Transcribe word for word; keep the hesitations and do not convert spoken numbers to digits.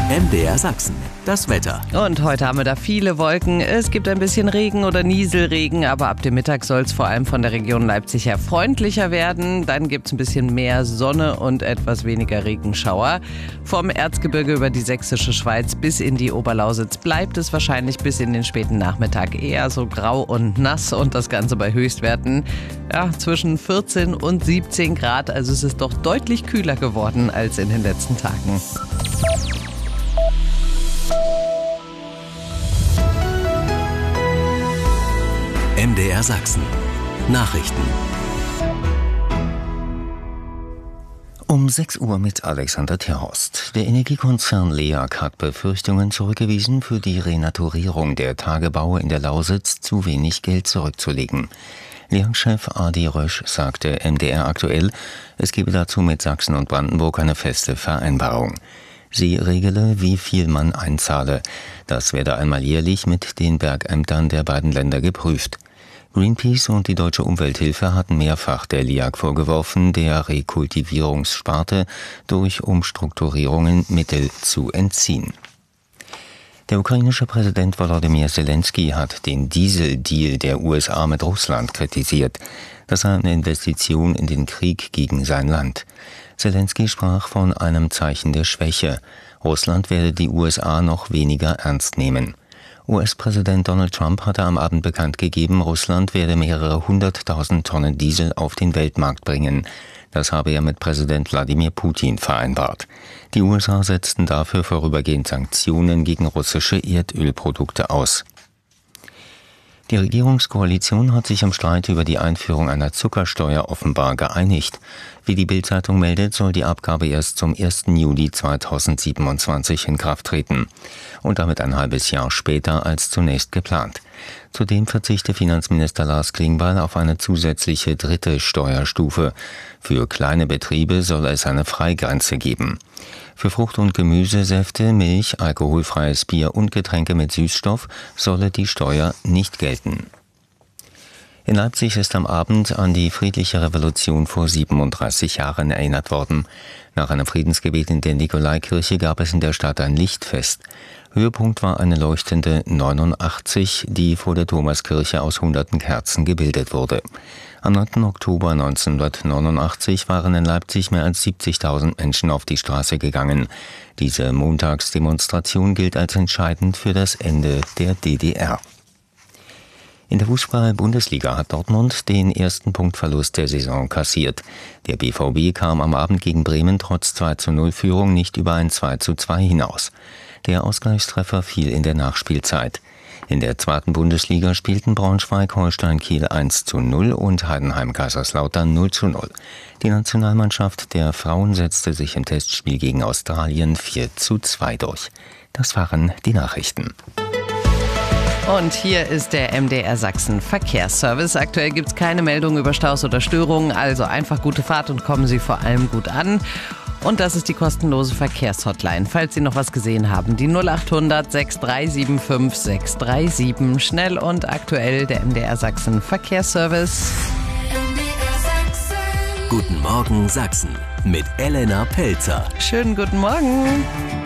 M D R Sachsen, das Wetter. Und heute haben wir da viele Wolken. Es gibt ein bisschen Regen oder Nieselregen, aber ab dem Mittag soll es vor allem von der Region Leipzig her freundlicher werden. Dann gibt es ein bisschen mehr Sonne und etwas weniger Regenschauer. Vom Erzgebirge über die sächsische Schweiz bis in die Oberlausitz bleibt es wahrscheinlich bis in den späten Nachmittag eher so grau und nass und das Ganze bei Höchstwerten ja, zwischen vierzehn und siebzehn Grad. Also es ist doch deutlich kühler geworden als in den letzten Tagen. M D R Sachsen. Nachrichten. Um sechs Uhr mit Alexander Terhorst. Der Energiekonzern LEAG hat Befürchtungen zurückgewiesen, für die Renaturierung der Tagebaue in der Lausitz zu wenig Geld zurückzulegen. LEAG-Chef Adi Rösch sagte M D R aktuell, es gebe dazu mit Sachsen und Brandenburg eine feste Vereinbarung. Sie regele, wie viel man einzahle. Das werde einmal jährlich mit den Bergämtern der beiden Länder geprüft. Greenpeace und die Deutsche Umwelthilfe hatten mehrfach der LEAG vorgeworfen, der Rekultivierungssparte durch Umstrukturierungen Mittel zu entziehen. Der ukrainische Präsident Volodymyr Zelensky hat den Diesel-Deal der U S A mit Russland kritisiert. Das sei eine Investition in den Krieg gegen sein Land. Zelensky sprach von einem Zeichen der Schwäche. Russland werde die U S A noch weniger ernst nehmen. U S-Präsident Donald Trump hatte am Abend bekannt gegeben, Russland werde mehrere hunderttausend Tonnen Diesel auf den Weltmarkt bringen. Das habe er mit Präsident Wladimir Putin vereinbart. Die U S A setzten dafür vorübergehend Sanktionen gegen russische Erdölprodukte aus. Die Regierungskoalition hat sich im Streit über die Einführung einer Zuckersteuer offenbar geeinigt. Wie die Bild-Zeitung meldet, soll die Abgabe erst zum ersten Juli zweitausendsiebenundzwanzig in Kraft treten. Und damit ein halbes Jahr später als zunächst geplant. Zudem verzichte Finanzminister Lars Klingbeil auf eine zusätzliche dritte Steuerstufe. Für kleine Betriebe soll es eine Freigrenze geben. Für Frucht- und Gemüsesäfte, Milch, alkoholfreies Bier und Getränke mit Süßstoff solle die Steuer nicht gelten. In Leipzig ist am Abend an die friedliche Revolution vor siebenunddreißig Jahren erinnert worden. Nach einem Friedensgebet in der Nikolaikirche gab es in der Stadt ein Lichtfest. Höhepunkt war eine leuchtende neunundachtzig, die vor der Thomaskirche aus hunderten Kerzen gebildet wurde. Am neunten Oktober neunzehnhundertneunundachtzig waren in Leipzig mehr als siebzigtausend Menschen auf die Straße gegangen. Diese Montagsdemonstration gilt als entscheidend für das Ende der D D R. In der Fußball-Bundesliga hat Dortmund den ersten Punktverlust der Saison kassiert. Der B V B kam am Abend gegen Bremen trotz zwei zu null Führung nicht über ein zwei zu zwei hinaus. Der Ausgleichstreffer fiel in der Nachspielzeit. In der zweiten Bundesliga spielten Braunschweig-Holstein-Kiel eins zu null und Heidenheim-Kaiserslautern null zu null. Die Nationalmannschaft der Frauen setzte sich im Testspiel gegen Australien vier zu zwei durch. Das waren die Nachrichten. Und hier ist der M D R Sachsen Verkehrsservice. Aktuell gibt es keine Meldung über Staus oder Störungen, also einfach gute Fahrt und kommen Sie vor allem gut an. Und das ist die kostenlose Verkehrshotline. Falls Sie noch was gesehen haben, die null acht hundert sechs drei sieben fünf sechs drei sieben. Schnell und aktuell der M D R Sachsen Verkehrsservice. Guten Morgen Sachsen mit Elena Pelzer. Schönen guten Morgen.